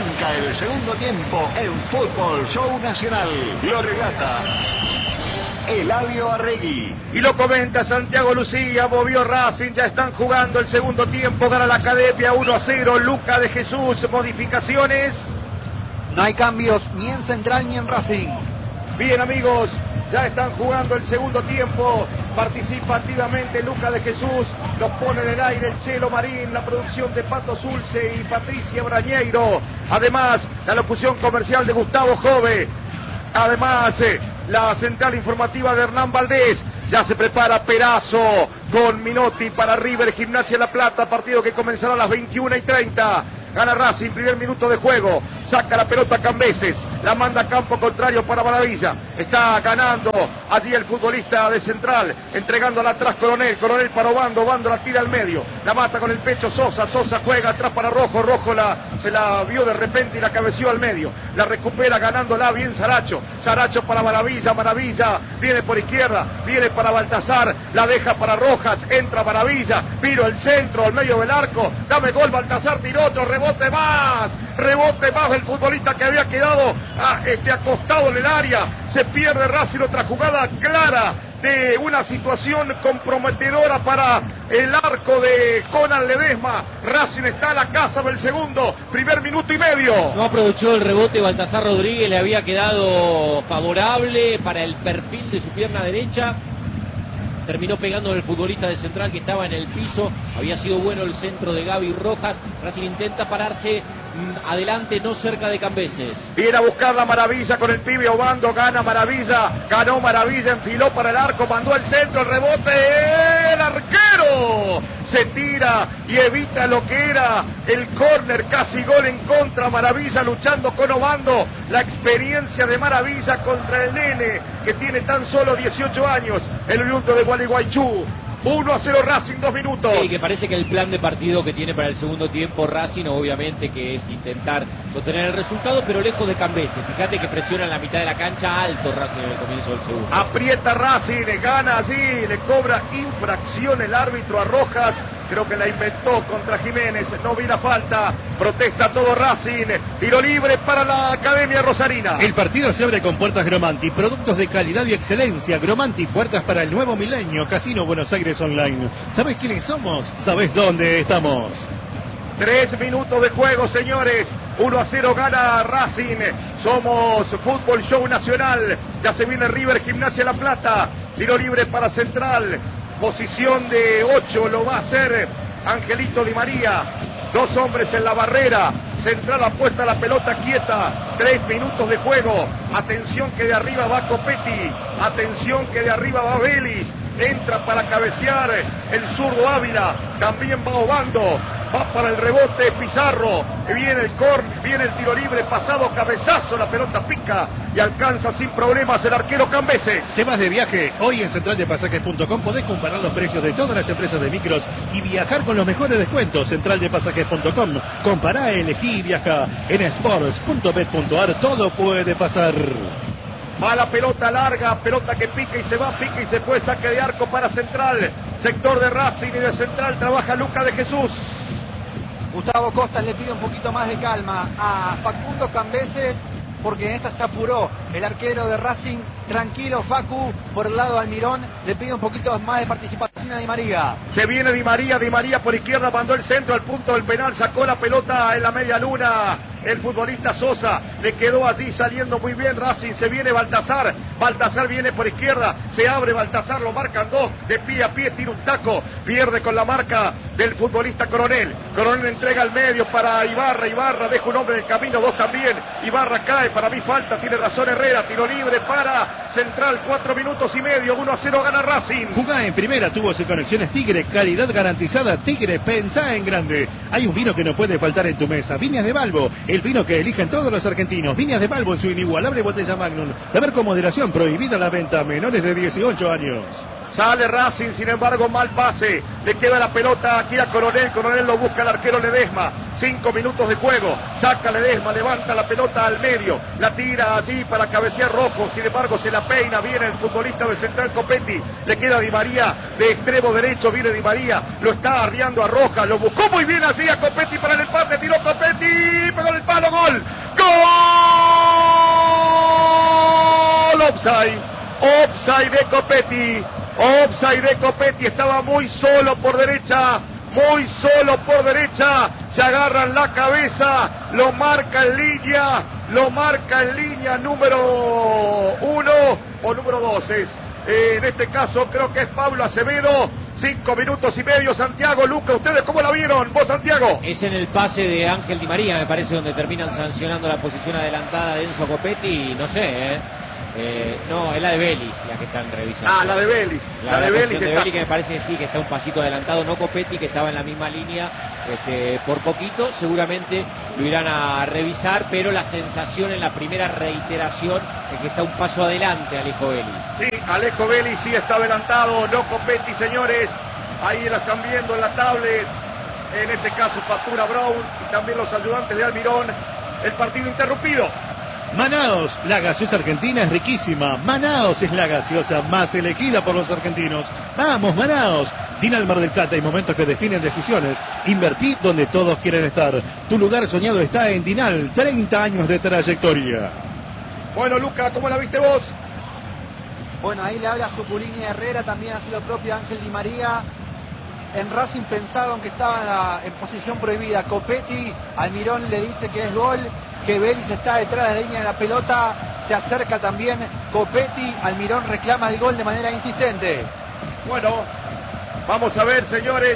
Arranca el segundo tiempo en Fútbol Show Nacional. Lo relata Eladio Arregui. Y lo comenta Santiago Lucía, movió Racing, ya están jugando el segundo tiempo, gana la Academia 1-0, Luca de Jesús, modificaciones. No hay cambios ni en Central ni en Racing. Bien amigos, ya están jugando el segundo tiempo, participa activamente Luca de Jesús, los pone en el aire el Chelo Marín, la producción de Pato Zulce y Patricia Brañeiro, además la locución comercial de Gustavo Jove, además la central informativa de Hernán Valdés. Ya se prepara Perazo con Minotti para River Gimnasia La Plata, partido que comenzará a las 21:30. Gana Racing, primer minuto de juego, saca la pelota Cambeses, la manda a campo contrario para Maravilla, está ganando allí el futbolista de Central, entregándola atrás Coronel para Obando la tira al medio, la mata con el pecho Sosa juega atrás para Rojo se la vio de repente y la cabeció al medio, la recupera ganándola bien Saracho para Maravilla, viene por izquierda, viene para Baltazar, la deja para Rojas, entra Maravilla, viro el centro al medio del arco, dame gol Baltazar, tiró otro, rebote más del futbolista que había quedado acostado en el área, se pierde Racing, otra jugada clara de una situación comprometedora para el arco de Conan Ledesma. Racing está a la casa del segundo, primer minuto y medio. No aprovechó el rebote Baltasar Rodríguez, le había quedado favorable para el perfil de su pierna derecha. Terminó pegando el futbolista de Central que estaba en el piso. Había sido bueno el centro de Gaby Rojas. Racing intenta pararse adelante, no cerca de Cambeses. Viene a buscar la Maravilla con el pibe Obando. Ganó Maravilla, enfiló para el arco, mandó el centro, el rebote. El arquero se tira y evita lo que era el córner, casi gol en contra. Maravilla luchando con Obando. La experiencia de Maravilla contra el nene que tiene tan solo 18 años. El oriundo de Gualeguaychú. 1-0 Racing, 2 minutos. Sí, que parece que el plan de partido que tiene para el segundo tiempo Racing, obviamente que es intentar sostener el resultado, pero lejos de Cambeses. Fíjate que presiona en la mitad de la cancha alto Racing en el comienzo del segundo. Aprieta Racing, gana allí, le cobra infracción el árbitro a Rojas. Creo que la inventó contra Jiménez, no vi la falta, protesta todo Racing, tiro libre para la Academia Rosarina. El partido se abre con puertas Gromanti, productos de calidad y excelencia. Gromanti, puertas para el nuevo milenio, Casino Buenos Aires Online. ¿Sabés quiénes somos? ¿Sabés dónde estamos? 3 minutos de juego, señores. 1-0 gana Racing. Somos Fútbol Show Nacional. Ya se viene River Gimnasia La Plata. Tiro libre para Central. Posición de 8 lo va a hacer Angelito Di María. 2 hombres en la barrera. Central apuesta la pelota quieta. 3 minutos de juego. Atención que de arriba va Copetti. Atención que de arriba va Vélez. Entra para cabecear el zurdo Ávila. También va Obando. Va para el rebote Pizarro. Viene el viene el tiro libre pasado, cabezazo, la pelota pica y alcanza sin problemas el arquero Cambeses. ¿Te vas de viaje? Hoy en centraldepasajes.com podés comparar los precios de todas las empresas de micros y viajar con los mejores descuentos. Centraldepasajes.com. Compará, elegí y viaja. En sports.bet.ar todo puede pasar. Va la pelota larga, pelota que pica y se va, pica y se fue, saque de arco para Central. Sector de Racing y de Central trabaja Luca de Jesús. Gustavo Costas le pide un poquito más de calma a Facundo Cambeses, porque en esta se apuró el arquero de Racing. Tranquilo Facu, por el lado de Almirón, le pide un poquito más de participación a Di María. Se viene Di María por izquierda, mandó el centro al punto del penal, sacó la pelota en la media luna. El futbolista Sosa le quedó allí saliendo muy bien Racing. Se viene Baltazar viene por izquierda, se abre Baltazar, lo marcan 2, de pie a pie, tira un taco, pierde con la marca del futbolista Coronel entrega al medio para Ibarra deja un hombre en el camino, 2 también, Ibarra cae, para mí falta, tiene razón Herrera, tiro libre para Central, 4 minutos y medio, 1-0 gana Racing. Jugá en primera, tubos y conexiones Tigre, calidad garantizada. Tigre, pensá en grande. Hay un vino que no puede faltar en tu mesa, Viñas de Balbo, el vino que eligen todos los argentinos. Viñas de Balbo en su inigualable botella Magnum. Beber con moderación, prohibida la venta a menores de 18 años. Sale Racing, sin embargo, mal pase. Le queda la pelota aquí a Coronel. Coronel lo busca el arquero Ledesma. 5 minutos de juego. Saca Ledesma, levanta la pelota al medio. La tira allí para cabecear Rojo. Sin embargo, se la peina. Viene el futbolista de Central Copetti. Le queda Di María de extremo derecho. Viene Di María. Lo está arriando a Rojas. Lo buscó muy bien allí a Copetti para el empate. Tiró Copetti. Pegó el palo. Gol. offside. Offside de Copetti. Offside de Copetti. Estaba muy solo por derecha. Muy solo por derecha. Se agarran la cabeza. Lo marca en línea. Lo marca en línea número 1 o número 2. En este caso creo que es Pablo Acevedo. 5 minutos y medio, Santiago. Luca, ¿ustedes cómo la vieron? ¿Vos, Santiago? Es en el pase de Ángel Di María, me parece, donde terminan sancionando la posición adelantada de Enzo Copetti. No sé, no, es la de Vélez la que están revisando. Ah, la de Vélez. La de Vélez que me parece que sí, que está un pasito adelantado, no Copetti, que estaba en la misma línea por poquito. Seguramente lo irán a revisar, pero la sensación en la primera reiteración es que está un paso adelante Alejo Vélez. Sí, Alejo Vélez sí está adelantado, no Copetti, señores. Ahí la están viendo en la tablet. En este caso Factura Brown y también los ayudantes de Almirón. El partido interrumpido. Manaos, la gaseosa argentina es riquísima. Manaos es la gaseosa más elegida por los argentinos. Vamos, Manaos. Dinal Mar del Plata, hay momentos que definen decisiones. Invertí donde todos quieren estar. Tu lugar soñado está en Dinal, 30 años de trayectoria. Bueno, Luca, ¿cómo la viste vos? Bueno, ahí le habla Zuculini Herrera, también hace lo propio Ángel Di María. En Racing pensaban que estaba en posición prohibida. Copetti, Almirón le dice que es gol, que Vélez está detrás de la línea de la pelota. Se acerca también Copetti, Almirón reclama el gol de manera insistente. Bueno, vamos a ver, señores.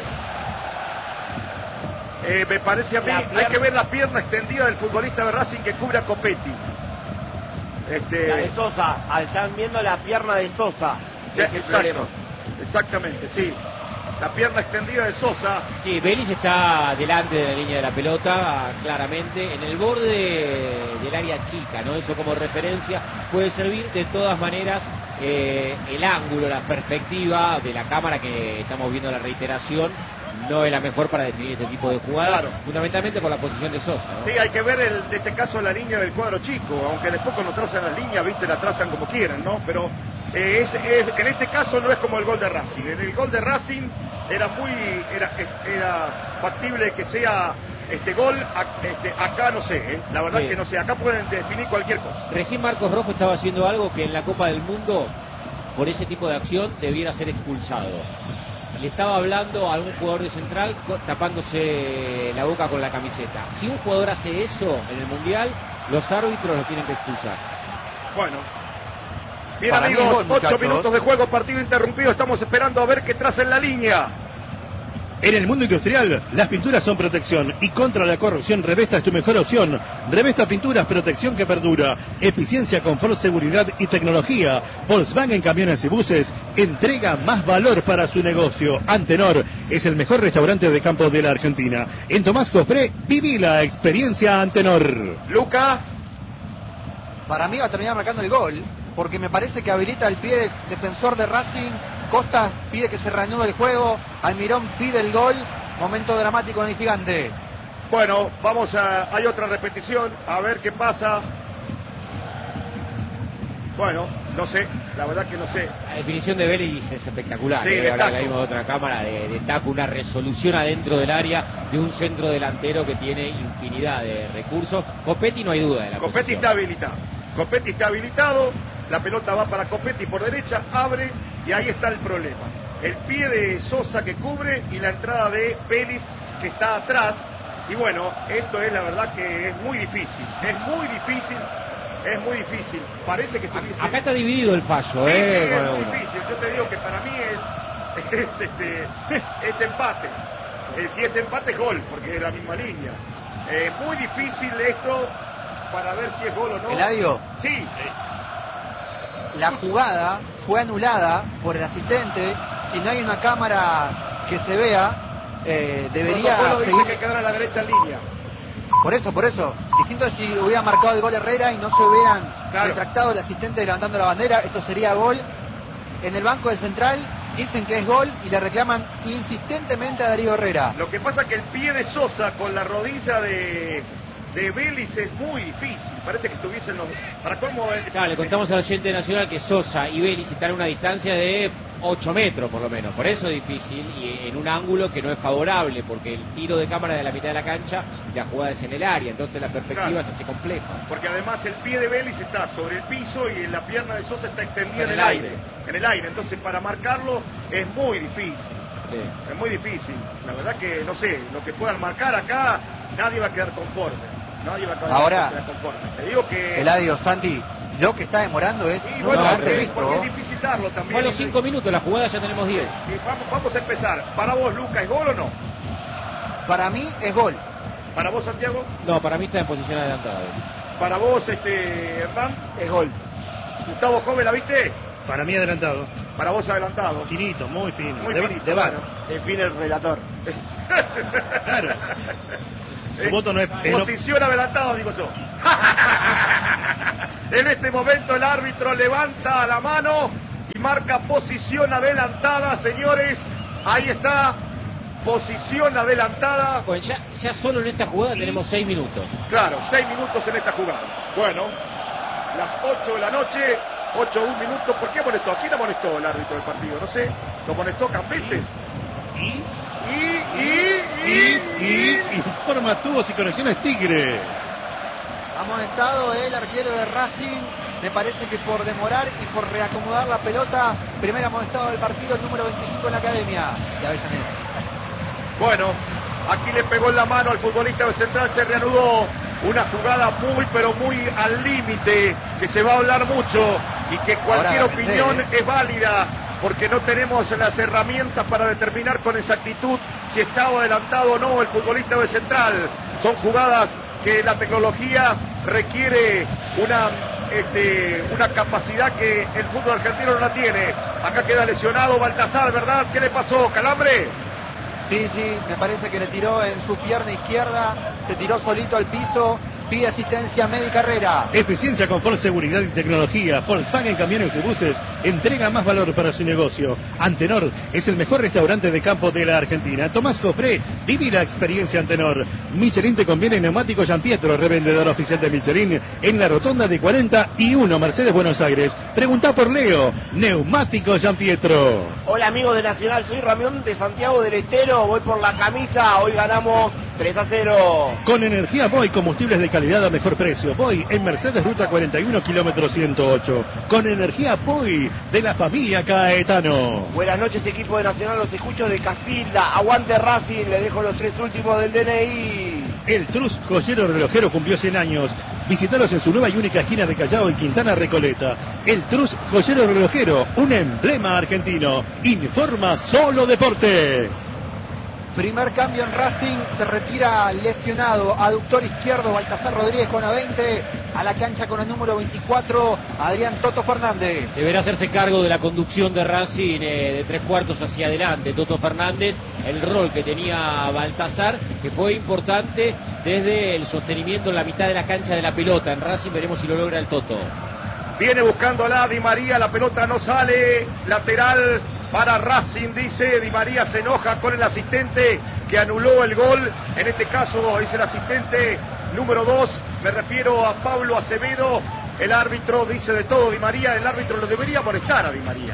Me parece a mí, hay que ver la pierna extendida del futbolista de Racing que cubre a Copetti. La de Sosa, están viendo la pierna de Sosa. Sí, exactamente, sí. La pierna extendida de Sosa. Sí, Vélez está delante de la línea de la pelota, claramente, en el borde del área chica, ¿no? Eso como referencia puede servir. De todas maneras, el ángulo, la perspectiva de la cámara que estamos viendo la reiteración no es la mejor para definir este tipo de jugadas, claro. Fundamentalmente por la posición de Sosa, ¿no? Sí, hay que ver en este caso la línea del cuadro chico, aunque después cuando trazan las líneas, viste, la trazan como quieran, ¿no? Pero en este caso no es como el gol de Racing. En el gol de Racing era factible que sea gol. Acá no sé, la verdad que no sé. Acá pueden definir cualquier cosa. Recién Marcos Rojo estaba haciendo algo que en la Copa del Mundo, por ese tipo de acción, debiera ser expulsado. Le estaba hablando a un jugador de Central tapándose la boca con la camiseta. Si un jugador hace eso en el Mundial, los árbitros lo tienen que expulsar. Bueno. Bien, amigos, 8 minutos de juego, partido interrumpido. Estamos esperando a ver qué traza en la línea. En el mundo industrial, las pinturas son protección y contra la corrosión, Revesta es tu mejor opción. Revesta Pinturas, protección que perdura, eficiencia, confort, seguridad y tecnología. Volkswagen Camiones y Buses entrega más valor para su negocio. Antenor es el mejor restaurante de campo de la Argentina. En Tomás Cofré, viví la experiencia Antenor. Luca. Para mí va a terminar marcando el gol, porque me parece que habilita el pie defensor de Racing. Costas pide que se reanude el juego, Almirón pide el gol, momento dramático en el Gigante. Bueno, hay otra repetición, a ver qué pasa. Bueno, no sé, la verdad que no sé. La definición de Vélez es espectacular. Sí, ahora que vimos otra cámara de taco, una resolución adentro del área de un centro delantero que tiene infinidad de recursos. Copetti no hay duda de la Copetti posición. está habilitado. Copetti está habilitado, la pelota va para Copetti por derecha, abre y ahí está el problema. El pie de Sosa que cubre y la entrada de Vélez que está atrás. Y bueno, esto es la verdad que es muy difícil. Es muy difícil. Parece que estuviese... Acá está dividido el fallo, sí, es muy difícil. Yo te digo que para mí es empate. Si es empate es gol, porque es la misma línea. Muy difícil esto para ver si es gol o no. Eladio. Sí. La jugada fue anulada por el asistente. Si no hay una cámara que se vea, debería seguir. Dice que quedara a la derecha en línea. Por eso. Distinto si hubiera marcado el gol Herrera y no se hubieran retractado el asistente levantando la bandera. Esto sería gol. En el banco de Central dicen que es gol y le reclaman insistentemente a Darío Herrera. Lo que pasa es que el pie de Sosa con la rodilla de Vélez es muy difícil. Parece que estuviesen los... ¿Para cómo? Claro, le contamos al oyente nacional que Sosa y Vélez están a una distancia de 8 metros por lo menos, por eso es difícil y en un ángulo que no es favorable, porque el tiro de cámara de la mitad de la cancha, la jugada es en el área, entonces la perspectiva se hace compleja. Porque además el pie de Vélez está sobre el piso y la pierna de Sosa está extendida en el aire. En el aire, entonces para marcarlo es muy difícil. Sí. Es muy difícil. La verdad que, no sé, lo que puedan marcar acá, nadie va a quedar conforme. Nadie va a quedar Ahora, conforme. Te digo que... Eladio, Santi, lo que está demorando es Sí, no bueno, haberte porque visto. es difícil darlo también. Fue a los 5 minutos, la jugada ya tenemos 10. Vamos a empezar. ¿Para vos, Lucas, es gol o no? Para mí es gol. ¿Para vos, Santiago? No, para mí está en posición adelantada. ¿Para vos, Hernán? Es gol. Gustavo Jove, ¿la viste? Para mí adelantado. Para vos adelantado. Finito, muy fino. Muy de, finito, de bar. bueno. Define el relator. Claro. Su voto no es... Posición adelantado, digo yo. En este momento el árbitro levanta la mano y marca posición adelantada, señores. Ahí está, posición adelantada. Bueno, ya solo en esta jugada tenemos 6 minutos. Claro, 6 minutos en esta jugada. Bueno, las 8 de la noche, 8-1 minutos. ¿Por qué molestó? ¿A quién le molestó el árbitro del partido? No sé. ¿Lo molestó Cambeses? Y informa tubos y conexiones Tigre. Amonestado el arquero de Racing, me parece que por demorar y por reacomodar la pelota, primer amonestado del partido, el número 25 en la academia de Avellaneda. Bueno, aquí le pegó en la mano al futbolista de Central, se reanudó una jugada muy pero muy al límite, que se va a hablar mucho y que cualquier opinión es válida, porque no tenemos las herramientas para determinar con exactitud si estaba adelantado o no el futbolista de Central. Son jugadas que la tecnología requiere una capacidad que el fútbol argentino no la tiene. Acá queda lesionado Baltazar, ¿verdad? ¿Qué le pasó? ¿Calambre? Sí, me parece que le tiró en su pierna izquierda, se tiró solito al piso, pide asistencia médica Herrera. Eficiencia, confort, seguridad y tecnología. Volkswagen Camiones y Buses entrega más valor para su negocio. Antenor es el mejor restaurante de campo de la Argentina. Tomás Cofré, viví la experiencia Antenor. Michelin te conviene neumático Gianpietro, revendedor oficial de Michelin en la rotonda de 41 Mercedes, Buenos Aires. Preguntá por Leo, neumático Gianpietro. Hola amigos de Nacional, soy Ramión de Santiago del Estero, voy por la camisa, hoy ganamos 3-0. Con energía Boy, combustibles de calidad a mejor precio. Boy en Mercedes, ruta 41, kilómetro 108. Con energía Boy de la familia Caetano. Buenas noches equipo de Nacional, los escucho de Casilda, aguante Racing, le dejo los 3 últimos del DNI. El Trus Joyero Relojero cumplió 100 años. Visítalos en su nueva y única esquina de Callao y Quintana Recoleta. El Trus Joyero Relojero, un emblema argentino. Informa Solo Deportes. Primer cambio en Racing, se retira lesionado, aductor izquierdo Baltasar Rodríguez con A20, a la cancha con el número 24, Adrián Toto Fernández. Deberá hacerse cargo de la conducción de Racing de 3/4 hacia adelante, Toto Fernández, el rol que tenía Baltasar, que fue importante desde el sostenimiento en la mitad de la cancha de la pelota. En Racing veremos si lo logra el Toto. Viene buscándola Di María, la pelota no sale, lateral para Racing, dice Di María, se enoja con el asistente que anuló el gol, en este caso es el asistente número 2, me refiero a Pablo Acevedo, el árbitro dice de todo Di María, el árbitro lo debería molestar a Di María,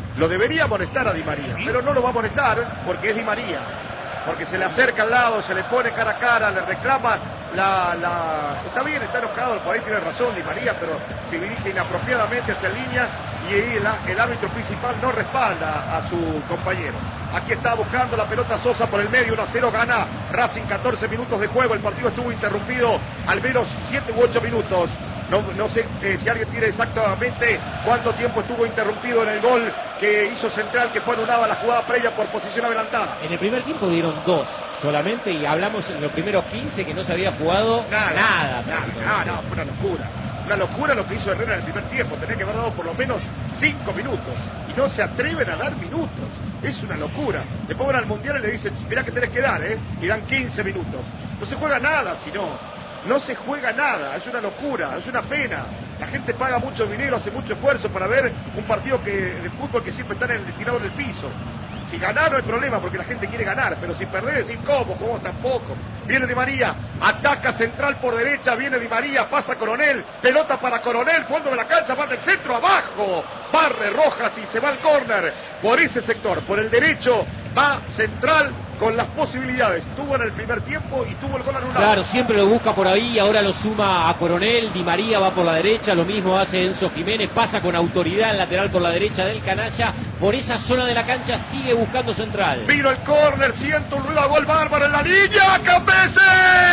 pero no lo va a molestar porque es Di María, porque se le acerca al lado, se le pone cara a cara, le reclama está bien, está enojado, por ahí tiene razón Di María, pero se dirige inapropiadamente hacia línea y ahí el árbitro principal no respalda a su compañero. Aquí está buscando la pelota Sosa por el medio, 1-0 gana Racing, 14 minutos de juego, el partido estuvo interrumpido al menos 7 u 8 minutos. No sé si alguien tiene exactamente cuánto tiempo estuvo interrumpido en el gol que hizo Central, que fue anulada la jugada previa por posición adelantada. En el primer tiempo dieron 2 solamente y hablamos en los primeros 15 que no se había jugado nada. No, fue una locura. Una locura lo que hizo Herrera en el primer tiempo. Tenía que haber dado por lo menos 5 minutos. Y no se atreven a dar minutos. Es una locura. Después van al Mundial y le dicen, mirá que tenés que dar, y dan 15 minutos. No se juega nada si no se juega nada, es una locura, es una pena. La gente paga mucho dinero, hace mucho esfuerzo para ver un partido de fútbol que siempre está tirado en el piso. Si ganar no hay problema porque la gente quiere ganar, pero si perdés decís ¿cómo tampoco? Viene Di María, ataca central por derecha, viene Di María, pasa Coronel, pelota para Coronel, fondo de la cancha, va del centro abajo, barre Rojas y se va al córner. Por ese sector, por el derecho, va Central con las posibilidades. Tuvo en el primer tiempo y tuvo el gol anulado. Claro, siempre lo busca por ahí, ahora lo suma a Coronel, Di María va por la derecha, lo mismo hace Enzo Jiménez, pasa con autoridad el lateral por la derecha del canalla, por esa zona de la cancha sigue buscando Central. Vino el córner, siento un ruido a gol bárbaro en la línea, ¡Cambeses!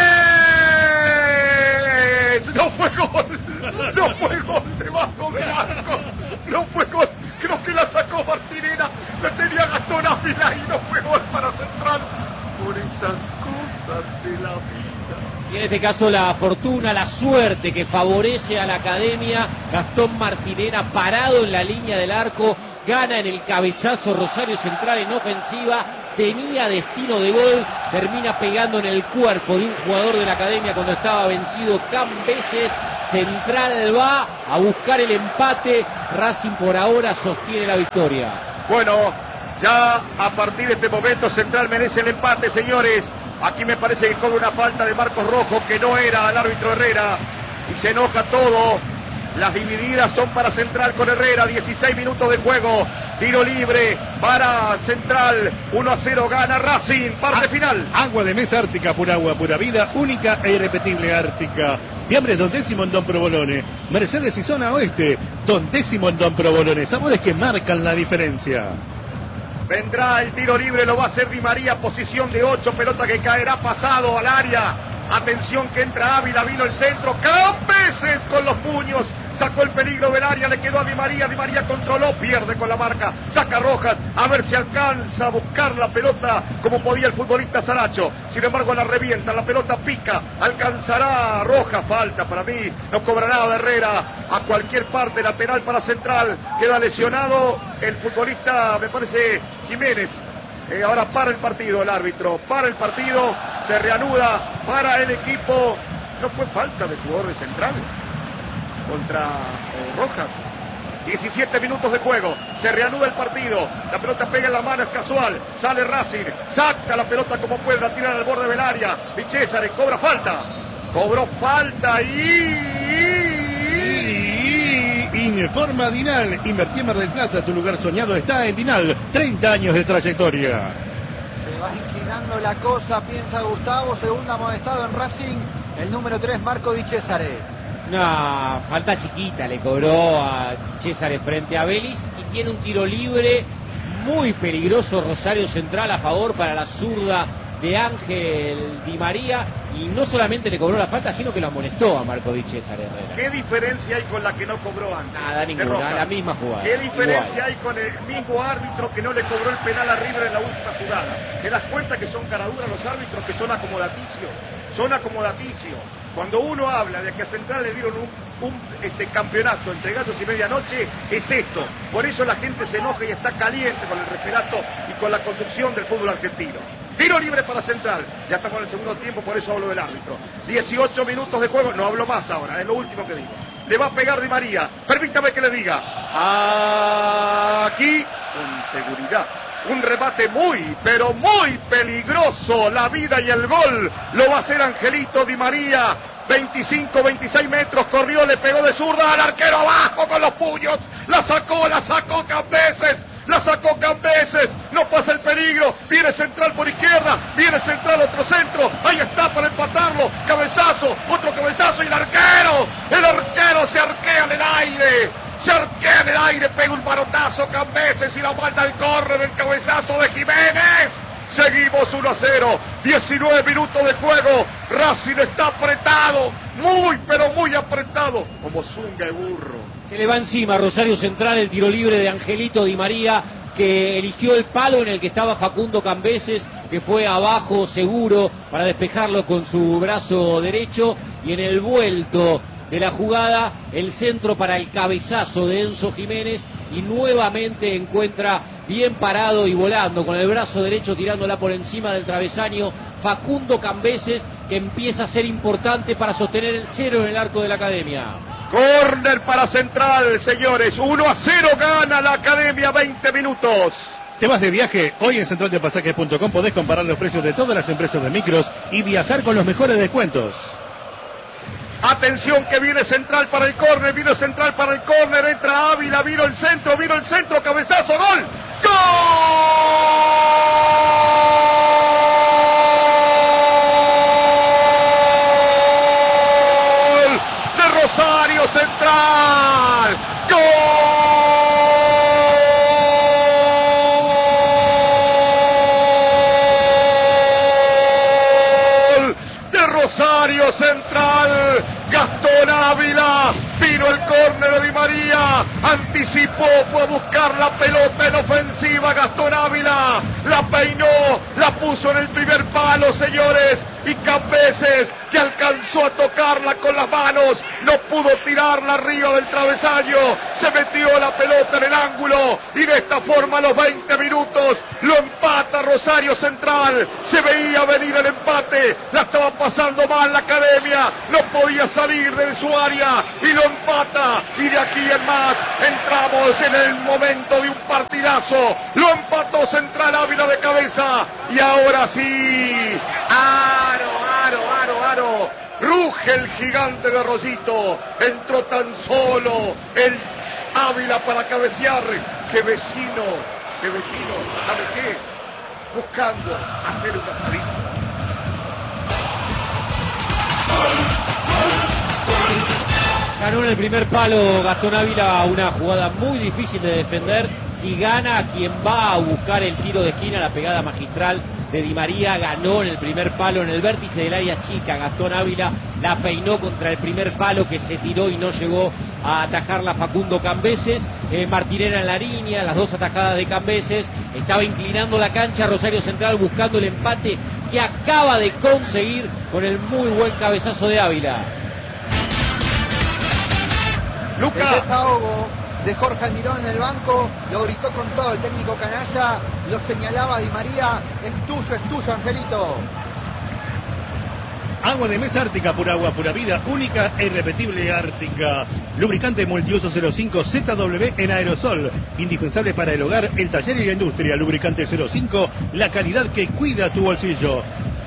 No fue gol, no fue gol debajo del arco, no fue gol, creo que la sacó Martinera, la tenía Gastón Ávila y no fue gol para Central, por esas cosas de la vida. Y en este caso la fortuna, la suerte que favorece a la academia. Gastón Martinera parado en la línea del arco, gana en el cabezazo Rosario Central en ofensiva, tenía destino de gol, termina pegando en el cuerpo de un jugador de la academia cuando estaba vencido Cambeses. Central va a buscar el empate, Racing por ahora sostiene la victoria. Bueno, ya a partir de este momento Central merece el empate, señores. Aquí me parece que cobra una falta de Marcos Rojo que no era al árbitro Herrera y se enoja todo. Las divididas son para Central con Herrera, 16 minutos de juego, tiro libre para Central, 1-0 gana Racing, parte final. Agua de mesa Ártica, pura agua, pura vida, única e irrepetible Ártica. Fiambres Don Décimo en Don Provolone, Mercedes y Zona Oeste, Don Décimo en Don Provolone, sabores que marcan la diferencia. Vendrá el tiro libre, lo va a hacer Di María, posición de 8, pelota que caerá pasado al área. Atención que entra Ávila, vino el centro, Cambeses con los puños, sacó el peligro del área, le quedó a Di María controló, pierde con la marca, saca Rojas, a ver si alcanza a buscar la pelota como podía el futbolista Saracho, sin embargo la revienta, la pelota pica, alcanzará Rojas, falta para mí, no cobrará de Herrera, a cualquier parte, lateral para Central, queda lesionado el futbolista, me parece Jiménez. Ahora para el partido el árbitro, para el partido, se reanuda para el equipo. No fue falta del jugador de Central contra Rojas. 17 minutos de juego, se reanuda el partido, la pelota pega en la mano, es casual, sale Racing, saca la pelota como puede, la tiran al borde del área, Di Cesare cobra falta, cobró falta y... Informa Dinal, invertí en Mar del Plata, tu lugar soñado está en Dinal, 30 años de trayectoria. Se va inclinando la cosa, piensa Gustavo, segundo amonestado en Racing, el número 3 Marco Di Cesare. Una falta chiquita le cobró a Di Cesare frente a Vélez y tiene un tiro libre muy peligroso Rosario Central a favor para la zurda de Ángel Di María, y no solamente le cobró la falta, sino que lo amonestó a Marco Di Cesare Herrera. ¿Qué diferencia hay con la que no cobró antes? Nada, ninguna, la misma jugada. ¿Qué diferencia hay con el mismo árbitro que no le cobró el penal a River en la última jugada? ¿Te das cuenta que son caraduras los árbitros, que son acomodaticios? Son acomodaticios. Cuando uno habla de que a Central le dieron un campeonato entre gallos y medianoche, es esto. Por eso la gente se enoja y está caliente con el referato y con la conducción del fútbol argentino. Tiro libre para Central. Ya estamos en el segundo tiempo, por eso hablo del árbitro. 18 minutos de juego, no hablo más ahora, es lo último que digo. Le va a pegar Di María. Permítame que le diga. Aquí, con seguridad. Un remate muy, pero muy peligroso. La vida y el gol lo va a hacer Angelito Di María. 25, 26 metros, corrió, le pegó de zurda al arquero abajo con los puños. La sacó Cambeses. La sacó Cambeses, no pasa el peligro, viene Central por izquierda, viene Central otro centro, ahí está para empatarlo, cabezazo, otro cabezazo y el arquero se arquea en el aire, pega un marotazo Cambeses y la manda al córner, el cabezazo de Jiménez. Seguimos 1-0, 19 minutos de juego, Racing está apretado, muy pero muy apretado, como zunga de burro. Se le va encima Rosario Central, el tiro libre de Angelito Di María, que eligió el palo en el que estaba Facundo Cambeses, que fue abajo seguro para despejarlo con su brazo derecho, y en el vuelto de la jugada, el centro para el cabezazo de Enzo Jiménez, y nuevamente encuentra bien parado y volando con el brazo derecho tirándola por encima del travesaño Facundo Cambeses, que empieza a ser importante para sostener el 0 en el arco de la academia. Córner para Central, señores, 1-0 gana la academia, 20 minutos. ¿Te vas de viaje? Hoy en centraldepasajes.com podés comparar los precios de todas las empresas de micros y viajar con los mejores descuentos. Atención que viene Central para el córner, vino Central para el córner, entra Ávila, vino el centro, cabezazo, gol. ¡Gol! De Rosario Central. ¡Gol! De Rosario Central. Gastón Ávila, vino el córner de Di María, anticipó, fue a buscar la pelota en ofensiva, Gastón Ávila, la peinó, la puso en el primer palo, señores, y Cambeses, que alcanzó a tocarla con las manos, no pudo tirarla arriba del travesaño, se metió la pelota en el ángulo, y de esta forma a los 20 minutos, lo empata Rosario Central, se veía venir el empate, la estaba pasando mal la academia, no podía salir de su área y lo empata, y de aquí en más entramos en el momento de un partidazo, lo empató Central, Ávila de cabeza, y ahora sí, aro, ruge el gigante de Rosito, entró tan solo el Ávila para cabecear, que vecino, ¿sabe qué? Buscando hacer un asadito. Ganó en el primer palo Gastón Ávila, una jugada muy difícil de defender. Si gana quien va a buscar el tiro de esquina, la pegada magistral de Di María, ganó en el primer palo, en el vértice del área chica. Gastón Ávila la peinó contra el primer palo que se tiró y no llegó a atajarla Facundo Cambeses. Martinera en la línea, las dos atajadas de Cambeses. Estaba inclinando la cancha Rosario Central buscando el empate que acaba de conseguir con el muy buen cabezazo de Ávila. El desahogo de Jorge Almirón en el banco, lo gritó con todo el técnico canalla, lo señalaba Di María, es tuyo, Angelito. Agua de mesa Ártica, pura agua, pura vida, única e irrepetible Ártica. Lubricante multiuso 05 ZW en aerosol, indispensable para el hogar, el taller y la industria. Lubricante 05, la calidad que cuida tu bolsillo.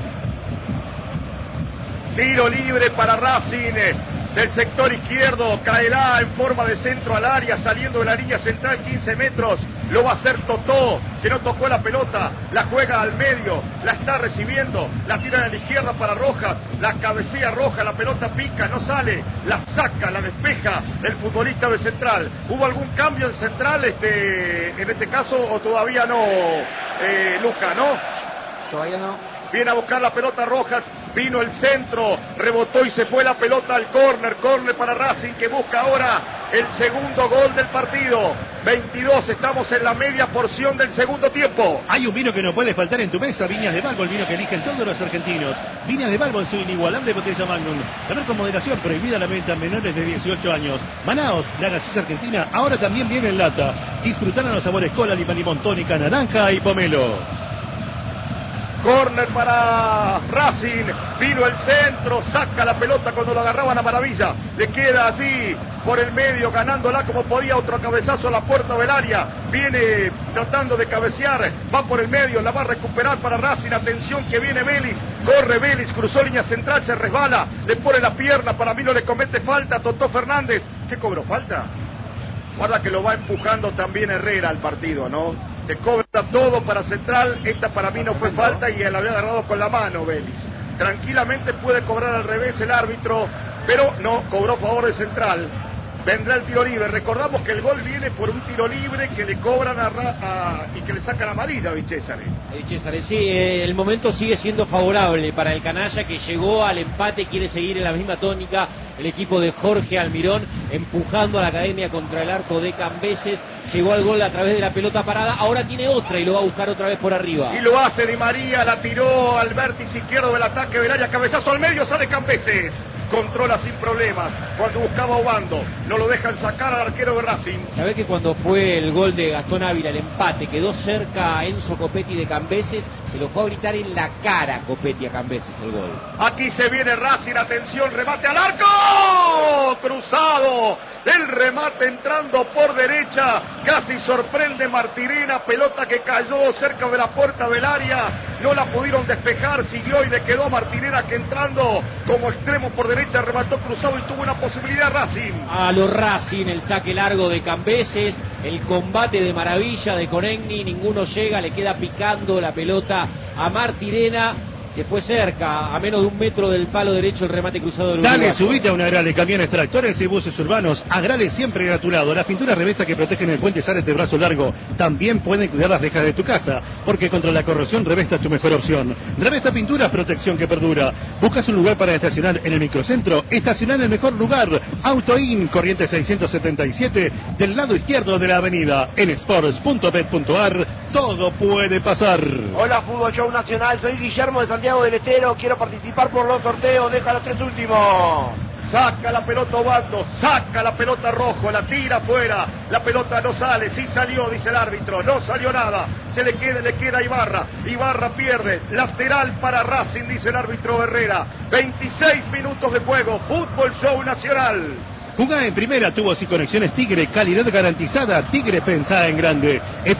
Tiro libre para Racing. Del sector izquierdo, caerá en forma de centro al área, saliendo de la línea central 15 metros, lo va a hacer Totó, que no tocó la pelota, la juega al medio, la está recibiendo, la tira a la izquierda para Rojas, la cabecea Rojas, la pelota pica, no sale, la saca, la despeja el futbolista de Central. ¿Hubo algún cambio en Central en este caso o todavía no, Luca, no? Todavía no. Viene a buscar la pelota Rojas, vino el centro, rebotó y se fue la pelota al córner para Racing, que busca ahora el segundo gol del partido. 22, estamos en la media porción del segundo tiempo. Hay un vino que no puede faltar en tu mesa, Viñas de Balbo, el vino que eligen todos los argentinos. Viñas de Balbo en su inigualable botella Magnum. Beber con moderación, prohibida la venta a menores de 18 años. Manaos, la gaseosa argentina, ahora también viene en lata. Disfrutar los sabores cola, limón, tónica, naranja y pomelo. Corner para Racing, vino el centro, saca la pelota cuando lo agarraban a maravilla, le queda así por el medio, ganándola como podía, otro cabezazo a la puerta del área, viene tratando de cabecear, va por el medio, la va a recuperar para Racing, atención que viene Vélez, corre Vélez, cruzó línea central, se resbala, le pone la pierna, para mí no le comete falta, Totó Fernández, ¿qué cobró falta? Guarda que lo va empujando también Herrera al partido, ¿no? Te cobra todo para Central, esta para mí no fue falta y él había agarrado con la mano Vélez. Tranquilamente puede cobrar al revés el árbitro, pero no, cobró a favor de Central. Vendrá el tiro libre. Recordamos que el gol viene por un tiro libre que le cobran y que le sacan amarilla a Césare. Sí, el momento sigue siendo favorable para el canalla que llegó al empate, quiere seguir en la misma tónica el equipo de Jorge Almirón, empujando a la academia contra el arco de Cambeses, llegó al gol a través de la pelota parada, ahora tiene otra y lo va a buscar otra vez por arriba. Y lo hace Di María, la tiró al vértice izquierdo del ataque del área, cabezazo al medio, sale Cambeses. Controla sin problemas, cuando buscaba Obando, no lo dejan sacar al arquero de Racing. ¿Sabés que cuando fue el gol de Gastón Ávila, el empate, quedó cerca a Enzo Copetti de Cambeses, se lo fue a gritar en la cara Copetti a Cambeses el gol? Aquí se viene Racing, atención, remate al arco, cruzado, el remate entrando por derecha, casi sorprende Martirena, pelota que cayó cerca de la puerta del área, no la pudieron despejar, siguió y le quedó a Martirena que entrando como extremo por derecha, remató cruzado y tuvo una posibilidad Racing. A los Racing, el saque largo de Cambeses, el combate de maravilla de Conegni, ninguno llega, le queda picando la pelota a Martirena. Se fue cerca, a menos de 1 metro del palo derecho el remate cruzado del uruguayo. Dale, subite a una Agrale, camiones, tractores y buses urbanos. Agrale siempre a tu lado. Las pinturas Revesta que protegen el puente Zárate de brazo largo también pueden cuidar las rejas de tu casa, porque contra la corrosión Revesta es tu mejor opción. Revesta Pinturas, protección que perdura. ¿Buscas un lugar para estacionar en el microcentro? Estacionar en el mejor lugar. Autoin, corriente 677, del lado izquierdo de la avenida. En sports.bet.ar, todo puede pasar. Hola, Fútbol Show Nacional, soy Guillermo de Santiago del Estero, quiero participar por los sorteos, deja los 3 últimos. Saca la pelota Obando, saca la pelota Rojo, la tira afuera, la pelota no sale, sí salió, dice el árbitro, no salió nada, le queda a Ibarra, Ibarra pierde, lateral para Racing, dice el árbitro Herrera, 26 minutos de juego, Fútbol Show Nacional. Jugá en primera, tubos y conexiones Tigre, calidad garantizada. Tigre, pensá en grande.